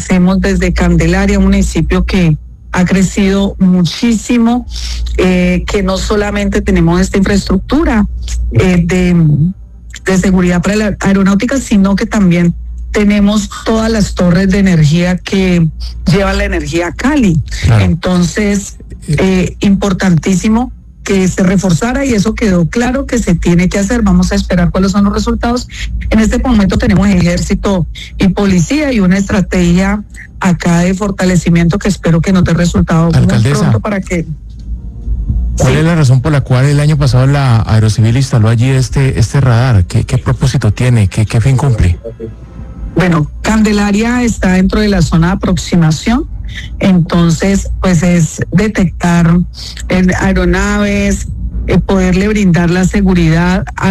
hacemos desde Candelaria, un municipio que ha crecido muchísimo, que no solamente tenemos esta infraestructura de seguridad para la aeronáutica, sino que también tenemos todas las torres de energía que llevan la energía a Cali. Claro. Entonces, importantísimo que se reforzara, y eso quedó claro que se tiene que hacer. Vamos a esperar cuáles son los resultados. En este momento tenemos ejército y policía y una estrategia acá de fortalecimiento que espero que nos dé resultados muy pronto para que... ¿Cuál es la razón por la cual el año pasado la Aerocivil instaló allí este radar? ¿Qué propósito tiene? ¿Qué fin cumple? Bueno, Candelaria está dentro de la zona de aproximación, entonces pues es detectar aeronaves, poderle brindar la seguridad a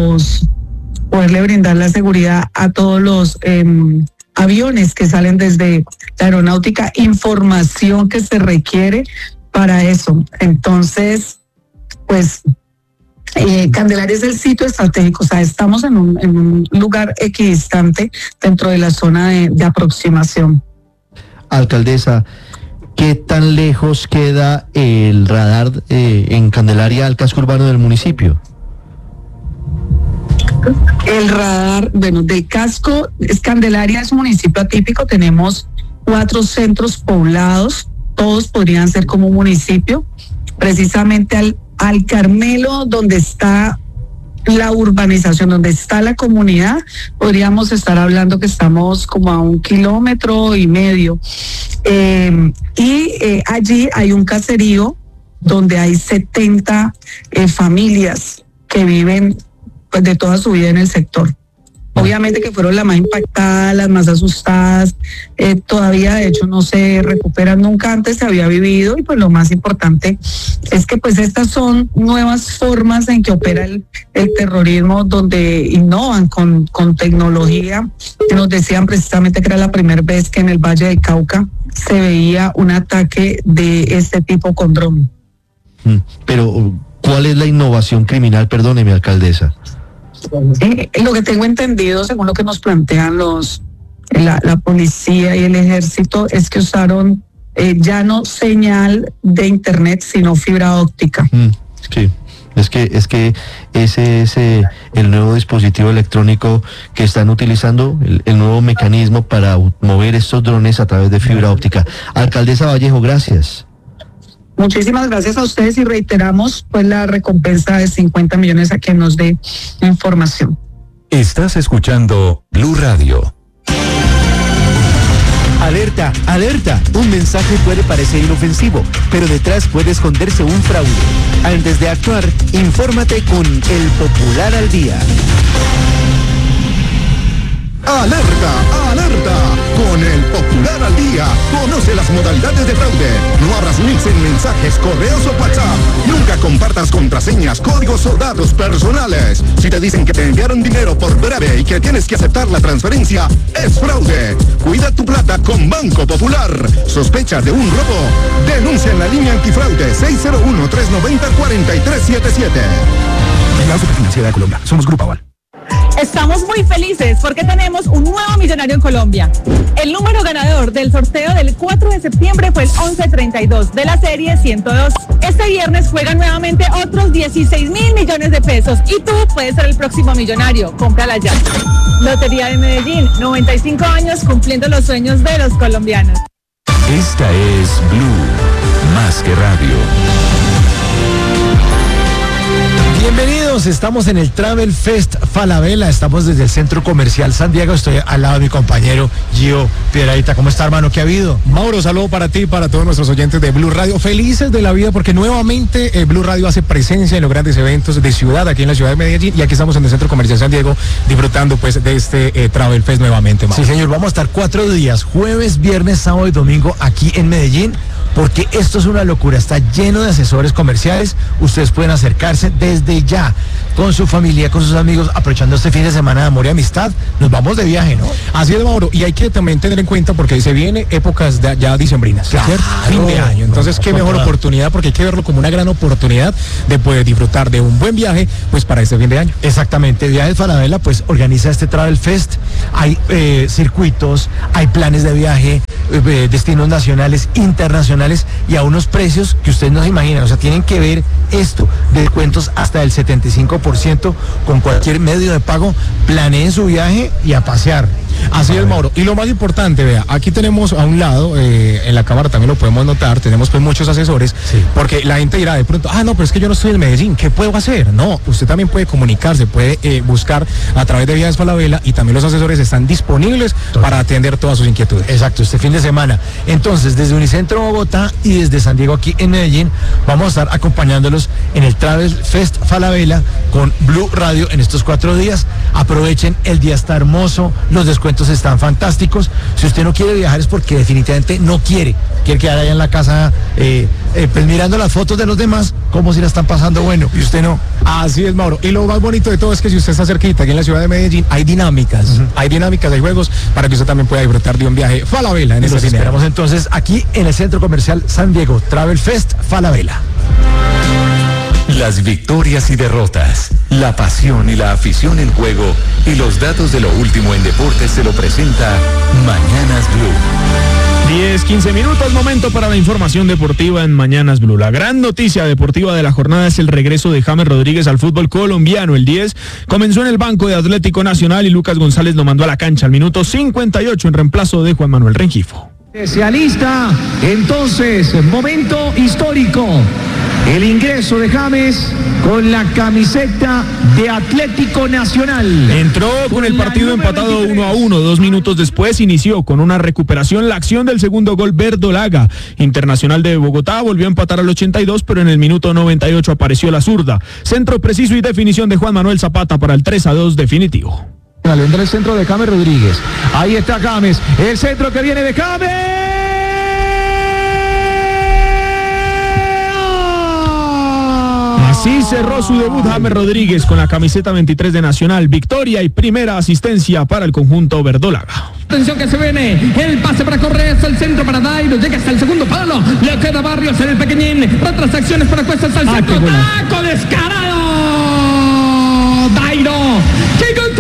todos los aviones que salen desde la aeronáutica, información que se requiere para eso. Entonces, pues Candelaria es el sitio estratégico, o sea, estamos en un lugar equidistante dentro de la zona de aproximación. Alcaldesa, ¿qué tan lejos queda el radar en Candelaria al casco urbano del municipio? El radar, bueno, del casco, Candelaria es un municipio atípico, tenemos 4 centros poblados, todos podrían ser como un municipio, precisamente al Carmelo, donde está la urbanización, donde está la comunidad, podríamos estar hablando que estamos como a 1,5 kilómetros. Allí hay un caserío donde hay 70 familias que viven pues de toda su vida en el sector. Obviamente que fueron las más impactadas, las más asustadas, todavía de hecho no se recuperan, nunca antes se había vivido, y pues lo más importante es que pues estas son nuevas formas en que opera el terrorismo, donde innovan con tecnología. Nos decían precisamente que era la primera vez que en el Valle del Cauca se veía un ataque de este tipo con dron. Pero, ¿cuál es la innovación criminal? Perdóneme, alcaldesa. Lo que tengo entendido, según lo que nos plantean la policía y el ejército, es que usaron ya no señal de internet, sino fibra óptica. Sí, es que ese es el nuevo dispositivo electrónico que están utilizando, el nuevo mecanismo para mover estos drones a través de fibra óptica. Alcaldesa Vallejo, gracias. Muchísimas gracias a ustedes, y reiteramos pues la recompensa de 50 millones a quien nos dé información. Estás escuchando Blue Radio. Alerta, alerta. Un mensaje puede parecer inofensivo, pero detrás puede esconderse un fraude. Antes de actuar, infórmate con El Popular al Día. ¡Alerta! ¡Alerta! Con El Popular al Día, conoce las modalidades de fraude. No abras links en mensajes, correos o WhatsApp. Nunca compartas contraseñas, códigos o datos personales. Si te dicen que te enviaron dinero por breve y que tienes que aceptar la transferencia, es fraude. Cuida tu plata con Banco Popular. ¿Sospechas de un robo? Denuncia en la línea antifraude 601-390-4377. La Superfinanciera de Colombia. Somos Grupo Aval. Estamos muy felices porque tenemos un nuevo millonario en Colombia. El número ganador del sorteo del 4 de septiembre fue el 1132 de la serie 102. Este viernes juegan nuevamente otros 16.000 millones de pesos y tú puedes ser el próximo millonario. Cómprala ya. Lotería de Medellín, 95 años cumpliendo los sueños de los colombianos. Esta es Blue, más que radio. Bienvenidos, estamos en el Travel Fest Falabella, estamos desde el Centro Comercial San Diego, estoy al lado de mi compañero Gio Piedradita. ¿Cómo está, hermano? ¿Qué ha habido? Mauro, saludo para ti y para todos nuestros oyentes de Blue Radio, felices de la vida porque nuevamente Blue Radio hace presencia en los grandes eventos de ciudad, aquí en la ciudad de Medellín, y aquí estamos en el Centro Comercial San Diego disfrutando pues de este Travel Fest nuevamente, Mauro. Sí, señor, vamos a estar 4 días, jueves, viernes, sábado y domingo aquí en Medellín, porque esto es una locura, está lleno de asesores comerciales. Ustedes pueden acercarse desde ya con su familia, con sus amigos, aprovechando este fin de semana de amor y amistad. Nos vamos de viaje, ¿no? Así es, Mauro, y hay que también tener en cuenta porque se viene épocas ya dicembrinas, claro, ¿cierto? Fin de año, entonces qué mejor oportunidad, porque hay que verlo como una gran oportunidad de poder disfrutar de un buen viaje pues para este fin de año. Exactamente, Viajes Falabella pues organiza este Travel Fest, hay circuitos, hay planes de viaje, destinos nacionales, internacionales y a unos precios que ustedes no se imaginan. O sea, tienen que ver esto, descuentos hasta del 75% con cualquier medio de pago. Planeen su viaje y a pasear. Así es, Mauro. Y lo más importante, vea, aquí tenemos a un lado, en la cámara también lo podemos notar, tenemos pues muchos asesores, sí, porque la gente dirá de pronto, no, pero es que yo no estoy en Medellín, ¿qué puedo hacer? No, usted también puede comunicarse, puede buscar a través de Viajes Falabella y también los asesores están disponibles para atender todas sus inquietudes. Exacto, este fin de semana. Entonces, desde Unicentro Bogotá y desde San Diego aquí en Medellín, vamos a estar acompañándolos en el Travel Fest Falabella con Blue Radio en estos 4 días. Aprovechen, el día está hermoso, los descuentos están fantásticos. Si usted no quiere viajar es porque definitivamente no quiere quedar allá en la casa pues mirando las fotos de los demás como si la están pasando bueno, y usted no. Así es, Mauro. Y lo más bonito de todo es que si usted está cerquita aquí en la ciudad de Medellín, hay dinámicas, hay juegos para que usted también pueda disfrutar de un viaje Falabella en Los esperamos entonces aquí en el Centro Comercial San Diego, Travel Fest Falabella. Las victorias y derrotas, la pasión y la afición en juego y los datos de lo último en deportes se lo presenta Mañanas Blue. 10-15 minutos, momento para la información deportiva en Mañanas Blue. La gran noticia deportiva de la jornada es el regreso de James Rodríguez al fútbol colombiano. El 10 comenzó en el banco de Atlético Nacional y Lucas González lo mandó a la cancha al minuto 58 en reemplazo de Juan Manuel Rengifo. Se alista entonces, momento histórico, el ingreso de James con la camiseta de Atlético Nacional. Entró con el partido empatado 1-1, 2 minutos después inició con una recuperación la acción del segundo gol Verdolaga. Internacional de Bogotá volvió a empatar al 82, pero en el minuto 98 apareció la zurda. Centro preciso y definición de Juan Manuel Zapata para el 3-2 definitivo. Vendrá el centro de James Rodríguez. Ahí está James. El centro que viene de James. Así cerró su debut James Rodríguez con la camiseta 23 de Nacional. Victoria y primera asistencia para el conjunto verdolaga. Atención que se viene. El pase para Correa. El centro para Dairo. Llega hasta el segundo palo. Le queda Barrios en el pequeñín. Otras acciones para Cuesta hasta el centro. ¡Taco descarado! Dairo. ¡Qué gol!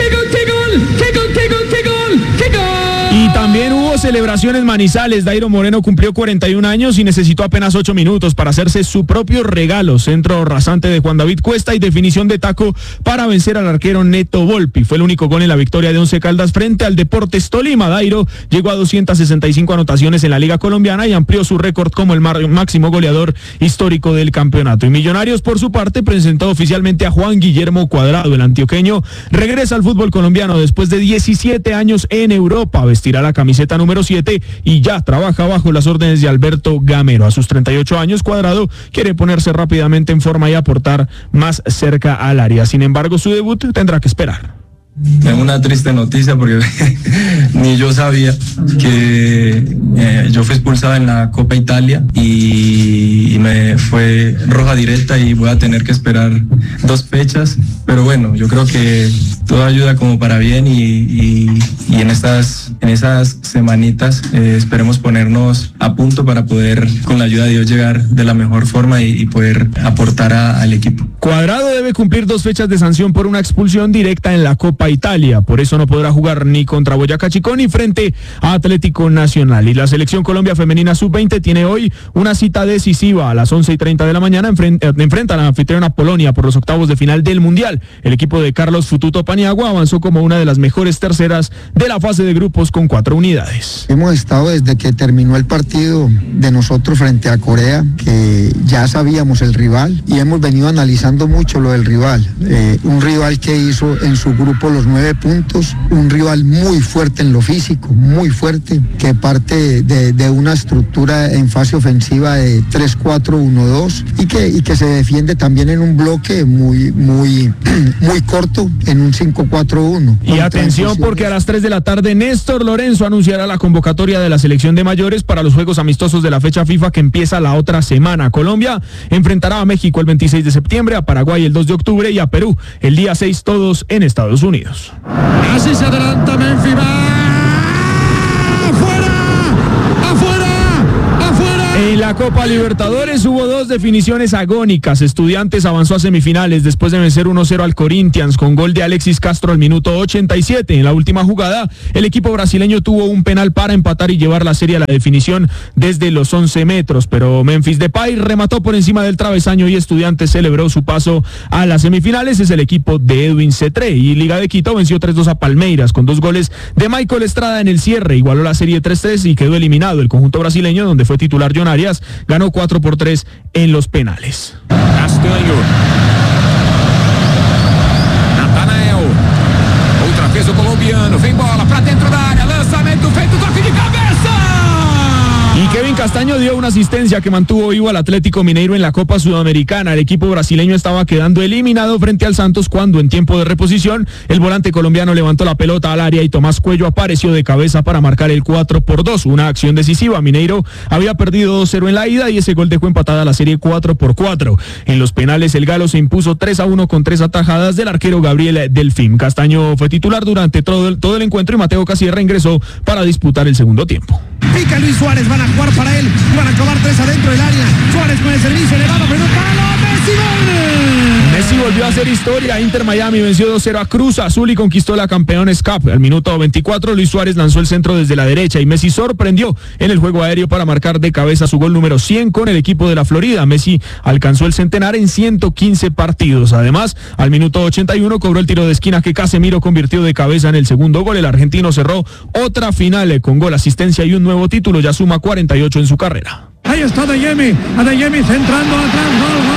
Y también hubo celebraciones Manizales. Dairo Moreno cumplió 41 años y necesitó apenas 8 minutos para hacerse su propio regalo. Centro rasante de Juan David Cuesta y definición de taco para vencer al arquero Neto Volpi. Fue el único gol en la victoria de Once Caldas frente al Deportes Tolima. Dairo llegó a 265 anotaciones en la Liga Colombiana y amplió su récord como el máximo goleador histórico del campeonato. Y Millonarios, por su parte, presentó oficialmente a Juan Guillermo Cuadrado. El antioqueño regresa al fútbol colombiano después de 17 años en Europa. Vestirá la camiseta número 7 y ya trabaja bajo las órdenes de Alberto Gamero. A sus 38 años, Cuadrado quiere ponerse rápidamente en forma y aportar más cerca al área. Sin embargo, su debut tendrá que esperar. Tengo una triste noticia porque ni yo sabía que yo fui expulsado en la Copa Italia y me fue roja directa y voy a tener que esperar 2 fechas, pero bueno, yo creo que todo ayuda como para bien y en esas semanitas esperemos ponernos a punto para poder con la ayuda de Dios llegar de la mejor forma y poder aportar al equipo. Cuadrado debe cumplir 2 fechas de sanción por una expulsión directa en la Copa Italia, por eso no podrá jugar ni contra Boyacá Chicó ni frente a Atlético Nacional. Y la selección Colombia femenina sub-20 tiene hoy una cita decisiva a las 11:30 de la mañana. Enfrenta a la anfitriona Polonia por los octavos de final del Mundial. El equipo de Carlos Fututo Paniagua avanzó como una de las mejores terceras de la fase de grupos con 4 unidades. Hemos estado desde que terminó el partido de nosotros frente a Corea, que ya sabíamos el rival y hemos venido analizando mucho lo del rival. Un rival que hizo en su grupo los 9 puntos, un rival muy fuerte en lo físico, muy fuerte, que parte de una estructura en fase ofensiva de 3-4-1-2 y que se defiende también en un bloque muy corto, en un 5-4-1. Y atención porque a las 3 de la tarde Néstor Lorenzo anunciará la convocatoria de la selección de mayores para los Juegos Amistosos de la fecha FIFA que empieza la otra semana. Colombia enfrentará a México el 26 de septiembre, a Paraguay el 2 de octubre y a Perú el día 6, todos en Estados Unidos. Así se adelanta Memphis. ¡Afuera! la Copa Libertadores hubo 2 definiciones agónicas. Estudiantes avanzó a semifinales después de vencer 1-0 al Corinthians con gol de Alexis Castro al minuto 87. En la última jugada, el equipo brasileño tuvo un penal para empatar y llevar la serie a la definición desde los 11 metros, pero Memphis Depay remató por encima del travesaño y Estudiantes celebró su paso a las semifinales. Es el equipo de Edwin Cetré, y Liga de Quito venció 3-2 a Palmeiras con 2 goles de Michael Estrada en el cierre. Igualó la serie 3-3 y quedó eliminado el conjunto brasileño, donde fue titular John Arias. Ganó 4-3 en los penales. Castanho. Natanael. Outra vez o colombiano. Vem bola pra dentro da área. Lançamento feito, toque de cabeza. Y Kevin Castaño dio una asistencia que mantuvo vivo al Atlético Mineiro en la Copa Sudamericana. El equipo brasileño estaba quedando eliminado frente al Santos cuando, en tiempo de reposición, el volante colombiano levantó la pelota al área y Tomás Cuello apareció de cabeza para marcar el 4-2. Una acción decisiva. Mineiro había perdido 2-0 en la ida y ese gol dejó empatada la serie 4-4. En los penales, el Galo se impuso 3-1 con 3 atajadas del arquero Gabriel Delfín. Castaño fue titular durante todo el encuentro y Mateo Casierra ingresó para disputar el segundo tiempo. Pica Luis Suárez, van a jugar para él, van a acabar 3 adentro del área. Suárez con el servicio elevado, pero no palo, Messi, gol. Messi volvió a hacer historia. Inter Miami venció 2-0 a Cruz Azul y conquistó la Campeones Cup. Al minuto 24, Luis Suárez lanzó el centro desde la derecha y Messi sorprendió en el juego aéreo para marcar de cabeza su gol número 100 con el equipo de la Florida. Messi alcanzó el centenar en 115 partidos. Además, al minuto 81 cobró el tiro de esquina que Casemiro convirtió de cabeza en el segundo gol. El argentino cerró otra final con gol, asistencia y un nuevo título. Ya suma 48 en su carrera. Ahí está Adeyemi centrando atrás,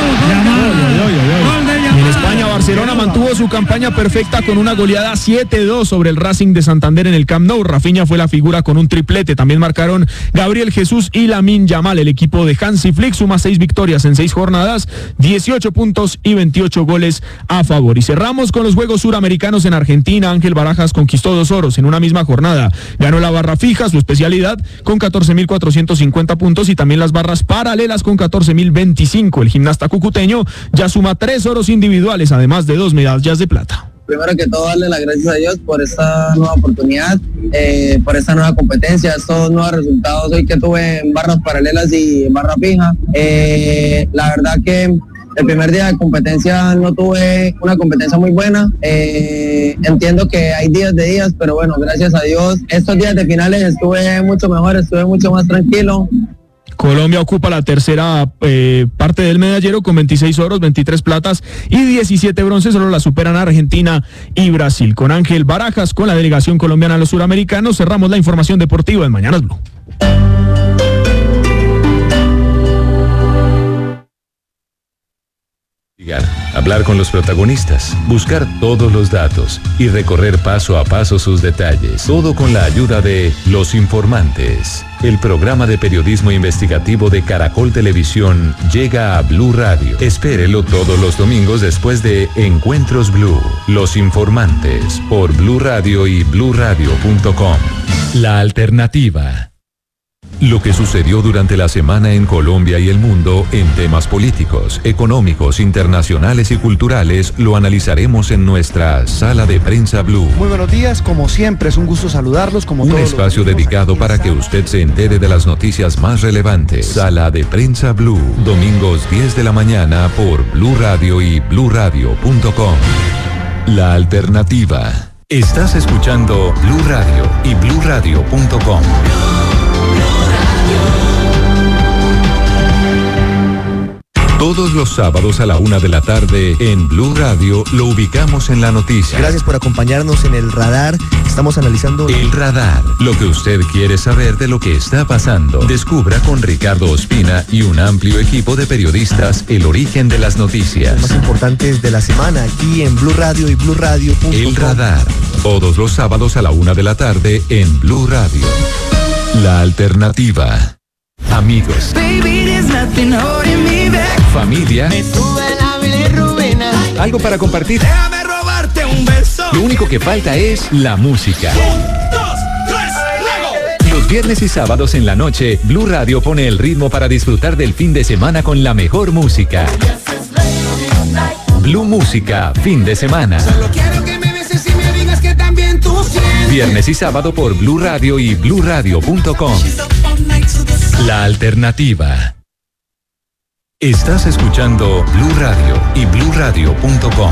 En España, Barcelona mantuvo su campaña perfecta con una goleada 7-2 sobre el Racing de Santander en el Camp Nou. Rafinha fue la figura con un triplete. También marcaron Gabriel Jesús y Lamine Yamal. El equipo de Hansi Flick suma 6 victorias en 6 jornadas, 18 puntos y 28 goles a favor. Y cerramos con los Juegos Suramericanos en Argentina. Ángel Barajas conquistó 2 oros en una misma jornada. Ganó la barra fija, su especialidad, con 14.450 puntos y también las barras paralelas con 14.025. El gimnasta cucuteño ya suma 3 oros individuales, además de 2 medallas de plata. Primero que todo, darle las gracias a Dios por esta nueva oportunidad, por esta nueva competencia, estos nuevos resultados hoy que tuve en barras paralelas y en barra fija. La verdad que el primer día de competencia no tuve una competencia muy buena. Entiendo que hay días de días, pero bueno, gracias a Dios, estos días de finales estuve mucho mejor, estuve mucho más tranquilo. Colombia ocupa la tercera parte del medallero con 26 oros, 23 platas y 17 bronces. Solo la superan Argentina y Brasil. Con Ángel Barajas, con la delegación colombiana a los suramericanos, cerramos la información deportiva en Mañanas Blue. Hablar con los protagonistas, buscar todos los datos y recorrer paso a paso sus detalles. Todo con la ayuda de Los Informantes. El programa de periodismo investigativo de Caracol Televisión llega a Blue Radio. Espérelo todos los domingos después de Encuentros Blue. Los Informantes por Blue Radio y bluradio.com. La alternativa. Lo que sucedió durante la semana en Colombia y el mundo en temas políticos, económicos, internacionales y culturales lo analizaremos en nuestra Sala de Prensa Blue. Muy buenos días, como siempre es un gusto saludarlos. Un espacio dedicado para que usted se entere de las noticias más relevantes. Sala de Prensa Blue, domingos 10 de la mañana por Blue Radio y bluradio.com. La alternativa. Estás escuchando Blue Radio y bluradio.com. Todos los sábados a la 1 de la tarde en Blue Radio lo ubicamos en la noticia. Gracias por acompañarnos en El Radar. Estamos analizando... El Radar, lo que usted quiere saber de lo que está pasando. Descubra con Ricardo Ospina y un amplio equipo de periodistas el origen de las noticias. Los más importantes de la semana aquí en Blue Radio y bluradio.com. El Radar, todos los sábados a la 1 de la tarde en Blue Radio. La alternativa. Amigos. Familia. Algo para compartir. Déjame robarte un beso. Lo único que falta es la música. 1, 2, 3, Los viernes y sábados en la noche, Blue Radio pone el ritmo para disfrutar del fin de semana con la mejor música. Blue Música, fin de semana. Solo quiero que me beses y me digas que también tú sientes. Viernes y sábado por Blue Radio y bluradio.com. La alternativa. Estás escuchando Blue Radio y bluradio.com.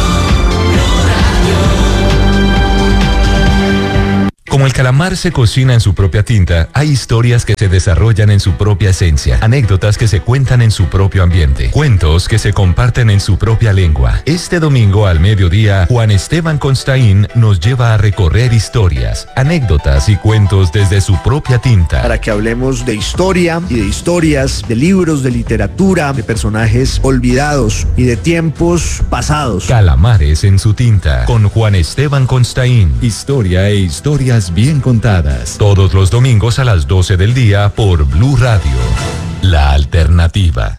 Como el calamar se cocina en su propia tinta, hay historias que se desarrollan en su propia esencia, anécdotas que se cuentan en su propio ambiente, cuentos que se comparten en su propia lengua. Este domingo al mediodía, Juan Esteban Constaín nos lleva a recorrer historias, anécdotas y cuentos desde su propia tinta. Para que hablemos de historia y de historias, de libros, de literatura, de personajes olvidados y de tiempos pasados. Calamares en su tinta, con Juan Esteban Constaín. Historia e historias bien contadas. Todos los domingos a las 12 del día por Blue Radio. La alternativa.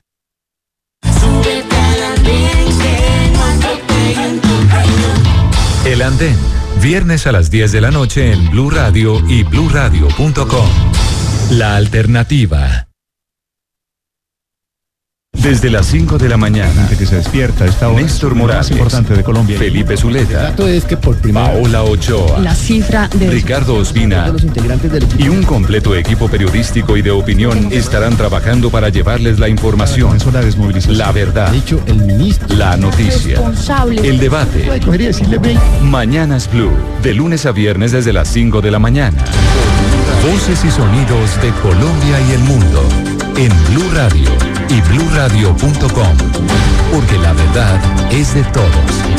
El Andén. Viernes a las 10 de la noche en Blue Radio y bluradio.com. La alternativa. Desde las 5 de la mañana, que se despierta a esta hora, Néstor Morales, más importante de Colombia, Felipe Zuleta, el dato es que por Paola Ochoa, La cifra de Ricardo Ospina y un completo equipo periodístico y de opinión estarán trabajando para llevarles la información, la verdad, la noticia, el debate. Mañanas Blue, de lunes a viernes desde las 5 de la mañana. Voces y sonidos de Colombia y el mundo en Blue Radio y bluradio.com, porque la verdad es de todos.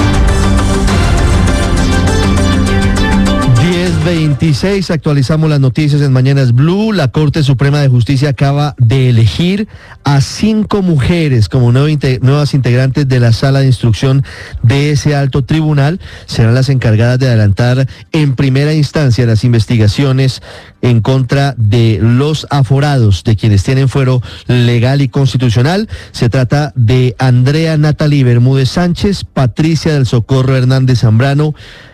10:26, actualizamos las noticias en Mañanas Blue. La Corte Suprema de Justicia acaba de elegir a 5 mujeres como nuevas integrantes de la sala de instrucción de ese alto tribunal. Serán las encargadas de adelantar en primera instancia las investigaciones en contra de los aforados, de quienes tienen fuero legal y constitucional. Se trata de Andrea Natalie Bermúdez Sánchez, Patricia del Socorro Hernández Zambrano,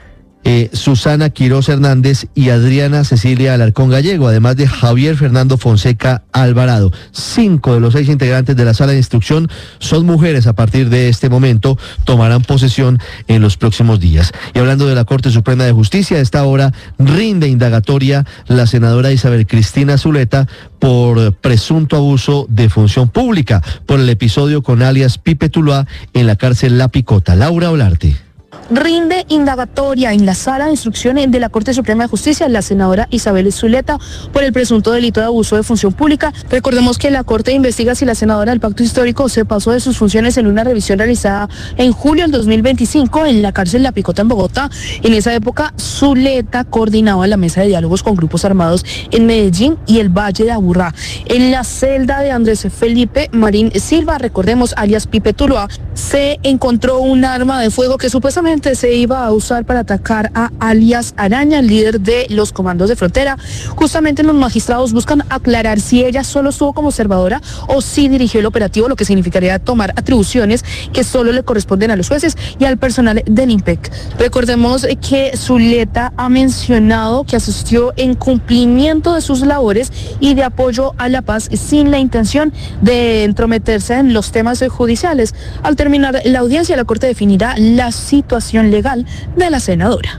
Susana Quiroz Hernández y Adriana Cecilia Alarcón Gallego, además de Javier Fernando Fonseca Alvarado. 5 de los 6 integrantes de la sala de instrucción son mujeres. A partir de este momento tomarán posesión en los próximos días. Y hablando de la Corte Suprema de Justicia, a esta hora rinde indagatoria la senadora Isabel Cristina Zuleta por presunto abuso de función pública por el episodio con alias Pipe Tuluá en la cárcel La Picota. Laura Olarte. Rinde indagatoria en la sala de instrucción de la Corte Suprema de Justicia la senadora Isabel Zuleta por el presunto delito de abuso de función pública. Recordemos que la Corte investiga si la senadora del Pacto Histórico se pasó de sus funciones en una revisión realizada en julio del 2025 en la cárcel La Picota en Bogotá. En esa época, Zuleta coordinaba la mesa de diálogos con grupos armados en Medellín y el Valle de Aburrá. En la celda de Andrés Felipe Marín Silva, recordemos, alias Pipe Tuluá, se encontró un arma de fuego que supuestamente se iba a usar para atacar a alias Araña, el líder de los comandos de frontera. Justamente los magistrados buscan aclarar si ella solo estuvo como observadora o si dirigió el operativo, lo que significaría tomar atribuciones que solo le corresponden a los jueces y al personal del IMPEC. Recordemos que Zuleta ha mencionado que asistió en cumplimiento de sus labores y de apoyo a la paz sin la intención de entrometerse en los temas judiciales. Al terminar la audiencia, la Corte definirá la situación legal de la senadora.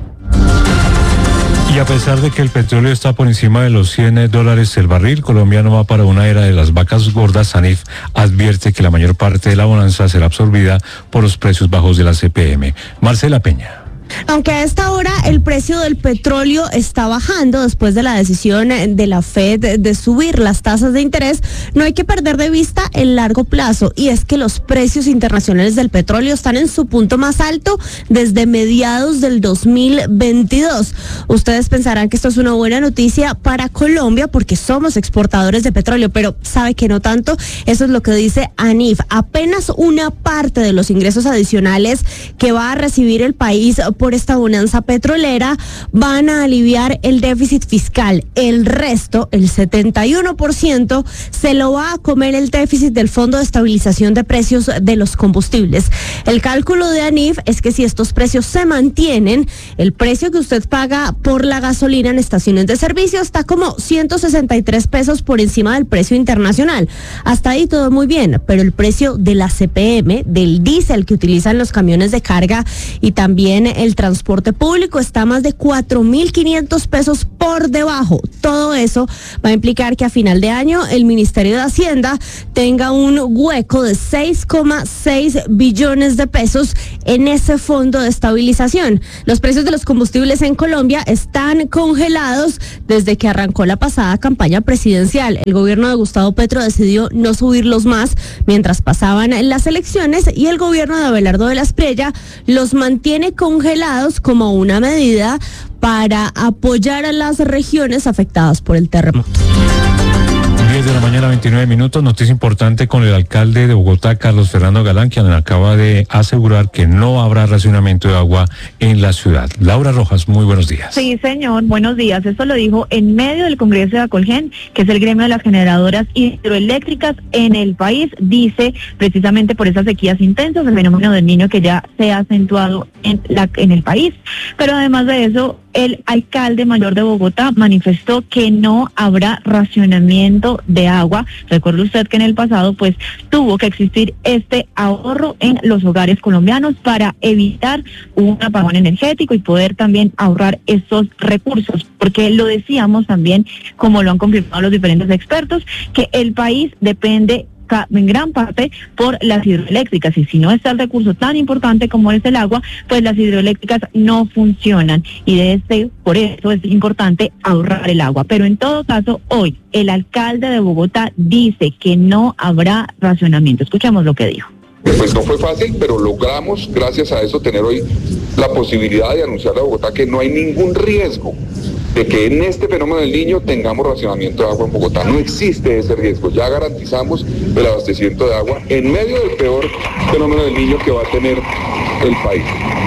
Y a pesar de que el petróleo está por encima de los $100 el barril, Colombia no va para una era de las vacas gordas. ANIF advierte que la mayor parte de la bonanza será absorbida por los precios bajos de la CPM. Marcela Peña. Aunque a esta hora el precio del petróleo está bajando después de la decisión de la Fed de subir las tasas de interés, no hay que perder de vista el largo plazo, y es que los precios internacionales del petróleo están en su punto más alto desde mediados del 2022. Ustedes pensarán que esto es una buena noticia para Colombia porque somos exportadores de petróleo, pero sabe que no tanto. Eso es lo que dice ANIF. Apenas una parte de los ingresos adicionales que va a recibir el país por esta bonanza petrolera van a aliviar el déficit fiscal. El resto, el 71%, se lo va a comer el déficit del Fondo de Estabilización de Precios de los Combustibles. El cálculo de ANIF es que si estos precios se mantienen, el precio que usted paga por la gasolina en estaciones de servicio está como 163 pesos por encima del precio internacional. Hasta ahí todo muy bien, pero el precio de la CPM, del diésel que utilizan los camiones de carga y también El transporte público está más de 4.500 pesos por debajo. Todo eso va a implicar que a final de año el Ministerio de Hacienda tenga un hueco de 6,6 billones de pesos en ese fondo de estabilización. Los precios de los combustibles en Colombia están congelados desde que arrancó la pasada campaña presidencial. El gobierno de Gustavo Petro decidió no subirlos más mientras pasaban las elecciones y el gobierno de Abelardo de la Espriella los mantiene congelados como una medida para apoyar a las regiones afectadas por el terremoto. 10 de la mañana, 29 minutos. Noticia importante con el alcalde de Bogotá, Carlos Fernando Galán, quien acaba de asegurar que no habrá racionamiento de agua en la ciudad. Laura Rojas, muy buenos días. Sí, señor, buenos días. Esto lo dijo en medio del Congreso de Acolgen, que es el gremio de las generadoras hidroeléctricas en el país. Dice, precisamente por esas sequías intensas, el fenómeno del Niño que ya se ha acentuado en el país. Pero además de eso, el alcalde mayor de Bogotá manifestó que no habrá racionamiento de agua. Recuerde usted que en el pasado pues tuvo que existir este ahorro en los hogares colombianos para evitar un apagón energético y poder también ahorrar estos recursos, porque lo decíamos también, como lo han confirmado los diferentes expertos, que el país depende en gran parte por las hidroeléctricas, y si no está el recurso tan importante como es el agua, pues las hidroeléctricas no funcionan, y por eso es importante ahorrar el agua. Pero en todo caso, hoy el alcalde de Bogotá dice que no habrá racionamiento. Escuchamos lo que dijo. Pues no fue fácil, pero logramos, gracias a eso, tener hoy la posibilidad de anunciarle a Bogotá que no hay ningún riesgo de que en este fenómeno del Niño tengamos racionamiento de agua en Bogotá. No existe ese riesgo. Ya garantizamos el abastecimiento de agua en medio del peor fenómeno del Niño que va a tener el país.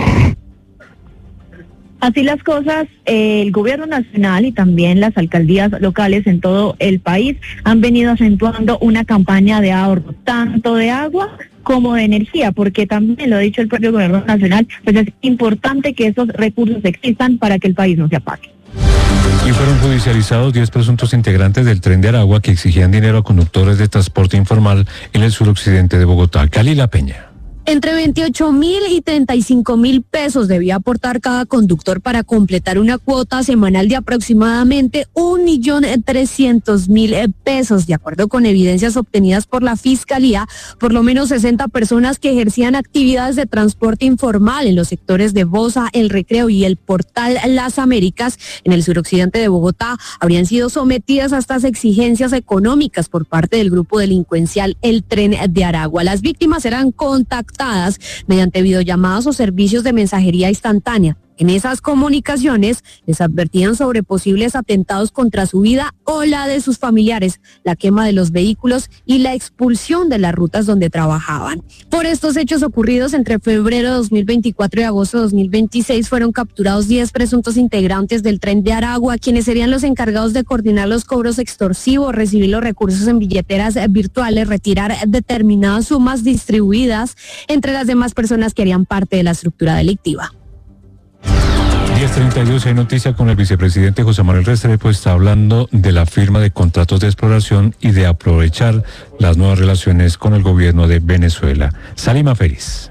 Así las cosas, el gobierno nacional y también las alcaldías locales en todo el país han venido acentuando una campaña de ahorro, tanto de agua como de energía, porque también lo ha dicho el propio gobierno nacional, pues es importante que esos recursos existan para que el país no se apague. Y fueron judicializados 10 presuntos integrantes del Tren de Aragua que exigían dinero a conductores de transporte informal en el suroccidente de Bogotá. Calila Peña. Entre 28.000 y 35.000 pesos debía aportar cada conductor para completar una cuota semanal de aproximadamente 1.300.000 pesos. De acuerdo con evidencias obtenidas por la Fiscalía, por lo menos 60 personas que ejercían actividades de transporte informal en los sectores de Bosa, El Recreo y el Portal Las Américas en el suroccidente de Bogotá habrían sido sometidas a estas exigencias económicas por parte del grupo delincuencial El Tren de Aragua. Las víctimas eran contactadas mediante videollamadas o servicios de mensajería instantánea. En esas comunicaciones les advertían sobre posibles atentados contra su vida o la de sus familiares, la quema de los vehículos y la expulsión de las rutas donde trabajaban. Por estos hechos ocurridos entre febrero de 2024 y agosto de 2026 fueron capturados 10 presuntos integrantes del Tren de Aragua, quienes serían los encargados de coordinar los cobros extorsivos, recibir los recursos en billeteras virtuales, retirar determinadas sumas distribuidas entre las demás personas que harían parte de la estructura delictiva. 10:32, hay noticia con el vicepresidente José Manuel Restrepo. Está hablando de la firma de contratos de exploración y de aprovechar las nuevas relaciones con el gobierno de Venezuela. Salima Feliz.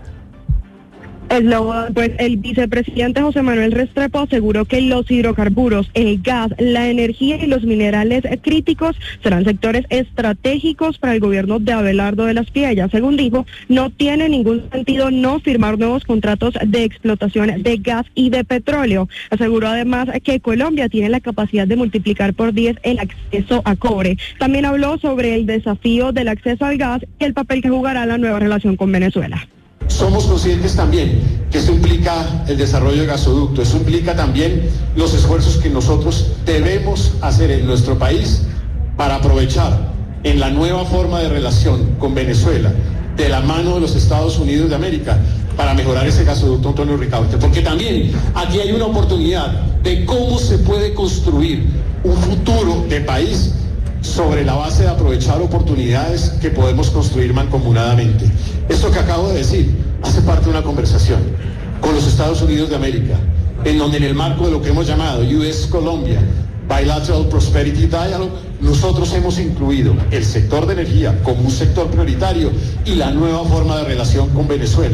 Pues el vicepresidente José Manuel Restrepo aseguró que los hidrocarburos, el gas, la energía y los minerales críticos serán sectores estratégicos para el gobierno de Abelardo de la Espriella. Según dijo, no tiene ningún sentido no firmar nuevos contratos de explotación de gas y de petróleo. Aseguró además que Colombia tiene la capacidad de multiplicar por 10 el acceso a cobre. También habló sobre el desafío del acceso al gas y el papel que jugará la nueva relación con Venezuela. Somos conscientes también que esto implica el desarrollo de gasoductos, eso implica también los esfuerzos que nosotros debemos hacer en nuestro país para aprovechar en la nueva forma de relación con Venezuela, de la mano de los Estados Unidos de América, para mejorar ese gasoducto Antonio Ricaurte, porque también aquí hay una oportunidad de cómo se puede construir un futuro de país sobre la base de aprovechar oportunidades que podemos construir mancomunadamente. Esto que acabo de decir hace parte de una conversación con los Estados Unidos de América, en donde en el marco de lo que hemos llamado US-Colombia Bilateral Prosperity Dialogue, nosotros hemos incluido el sector de energía como un sector prioritario y la nueva forma de relación con Venezuela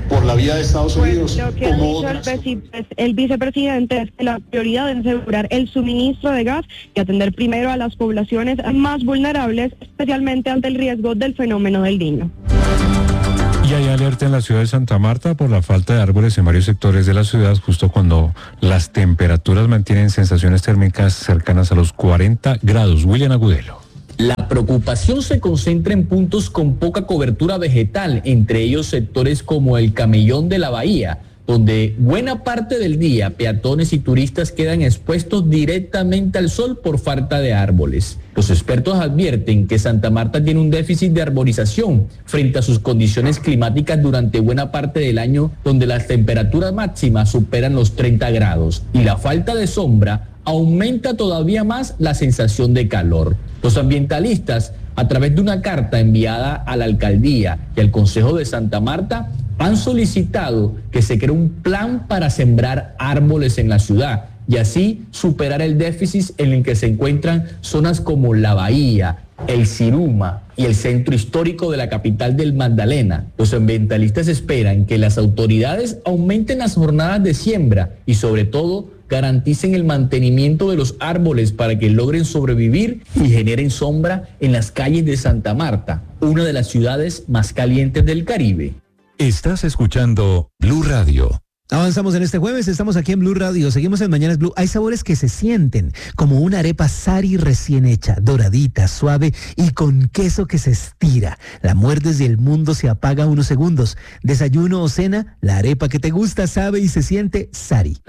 por la vía de Estados Unidos, Pues lo que ha como dicho otras. el vicepresidente es que la prioridad es asegurar el suministro de gas y atender primero a las poblaciones más vulnerables, especialmente ante el riesgo del fenómeno del Niño. Y hay alerta en la ciudad de Santa Marta por la falta de árboles en varios sectores de la ciudad, justo cuando las temperaturas mantienen sensaciones térmicas cercanas a los 40 grados. William Agudelo. La preocupación se concentra en puntos con poca cobertura vegetal, entre ellos sectores como el Camellón de la Bahía, donde buena parte del día peatones y turistas quedan expuestos directamente al sol por falta de árboles. Los expertos advierten que Santa Marta tiene un déficit de arborización frente a sus condiciones climáticas durante buena parte del año, donde las temperaturas máximas superan los 30 grados y la falta de sombra aumenta todavía más la sensación de calor. Los ambientalistas, a través de una carta enviada a la alcaldía y al Consejo de Santa Marta, han solicitado que se cree un plan para sembrar árboles en la ciudad y así superar el déficit en el que se encuentran zonas como La Bahía, el Siruma y el centro histórico de la capital del Magdalena. Los ambientalistas esperan que las autoridades aumenten las jornadas de siembra y sobre todo garanticen el mantenimiento de los árboles para que logren sobrevivir y generen sombra en las calles de Santa Marta, una de las ciudades más calientes del Caribe. Estás escuchando Blue Radio. Avanzamos en este jueves, estamos aquí en Blue Radio, seguimos en Mañanas Blue. Hay sabores que se sienten como una arepa Sari recién hecha, doradita, suave y con queso que se estira. La muerdes y el mundo se apaga unos segundos. Desayuno o cena, la arepa que te gusta sabe y se siente Sari.